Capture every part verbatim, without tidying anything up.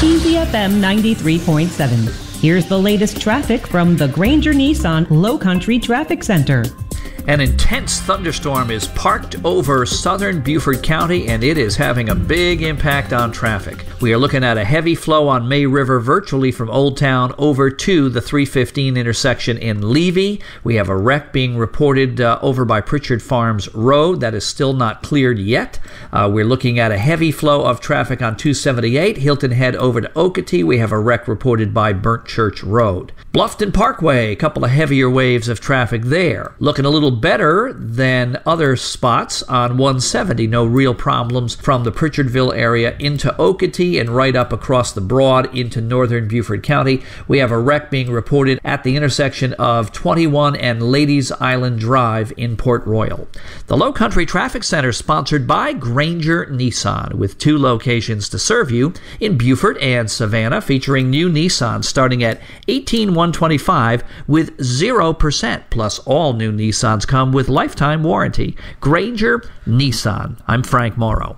Easy F M ninety-three point seven. Here's the latest traffic from the Granger Nissan Low Country Traffic Center. An intense thunderstorm is parked over southern Beaufort County, and it is having a big impact on traffic. We are looking at a heavy flow on May River virtually from Old Town over to the three fifteen intersection in Levy. We have a wreck being reported uh, over by Pritchard Farms Road that is still not cleared yet. Uh, we're looking at a heavy flow of traffic on two seventy-eight, Hilton Head over to Okatee. We have a wreck reported by Burnt Church Road. Bluffton Parkway, a couple of heavier waves of traffic there. Looking a little better than other spots on one seventy. No real problems from the Pritchardville area into Okatee and right up across the Broad into northern Beaufort County. We have a wreck being reported at the intersection of twenty-one and Ladies Island Drive in Port Royal. The Low Country Traffic Center is sponsored by Granger Nissan, with two locations to serve you in Beaufort and Savannah, featuring new Nissans starting at eighteen thousand one hundred twenty-five dollars with zero percent, plus all new Nissans come with lifetime warranty. Granger Nissan. I'm Frank Morrow.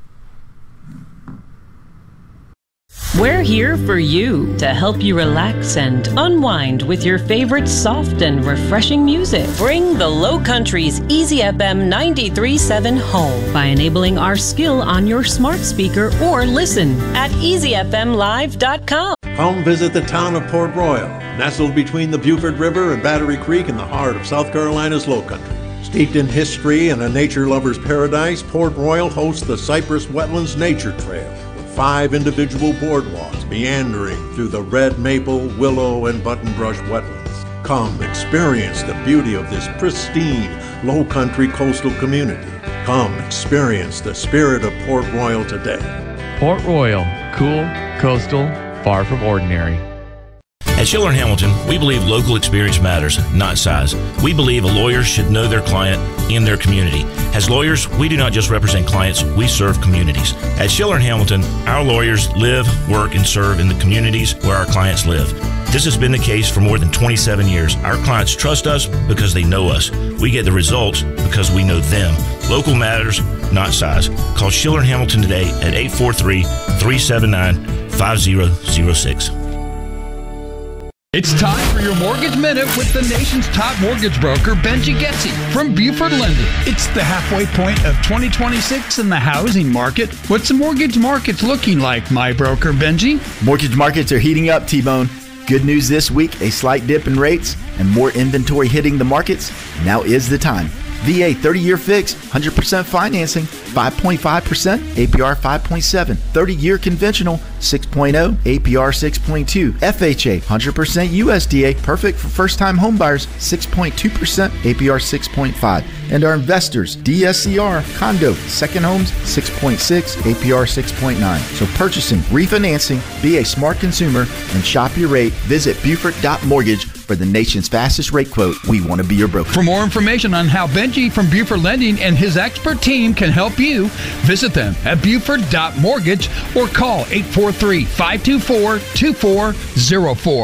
We're here for you to help you relax and unwind with your favorite soft and refreshing music. Bring the Low Country's Easy F M ninety-three point seven home by enabling our skill on your smart speaker or listen at easy f m live dot com. Come visit the town of Port Royal, nestled between the Beaufort River and Battery Creek in the heart of South Carolina's Low Country. Steeped in history and a nature lover's paradise, Port Royal hosts the Cypress Wetlands Nature Trail, five individual boardwalks meandering through the red maple, willow, and buttonbrush wetlands. Come experience the beauty of this pristine, low country coastal community. Come experience the spirit of Port Royal today. Port Royal, cool, coastal, far from ordinary. At Schiller and Hamilton, we believe local experience matters, not size. We believe a lawyer should know their client in their community. As lawyers, we do not just represent clients, we serve communities. At Schiller and Hamilton, our lawyers live, work, and serve in the communities where our clients live. This has been the case for more than twenty-seven years. Our clients trust us because they know us. We get the results because we know them. Local matters, not size. Call Schiller and Hamilton today at eight four three, three seven nine, five zero zero six. It's time for your Mortgage Minute with the nation's top mortgage broker, Benji Getzi from Beaufort Lending. It's the halfway point of twenty twenty-six in the housing market. What's the mortgage markets looking like, my broker, Benji? Mortgage markets are heating up, T-Bone. Good news this week, a slight dip in rates and more inventory hitting the markets. Now is the time. V A thirty-year fix, one hundred percent financing, five point five percent, A P R five point seven. thirty-year conventional, six point oh, A P R six point two. F H A, one hundred percent U S D A, perfect for first-time homebuyers, six point two percent, A P R six point five. And our investors, D S C R, condo, second homes, six point six, A P R six point nine. So purchasing, refinancing, be a smart consumer, and shop your rate. Visit Beaufort dot mortgage for the nation's fastest rate quote. We want to be your broker. For more information on how Benji from Beaufort Lending and his expert team can help you, visit them at Beaufort dot mortgage or call eight four three, five two four, two four zero four.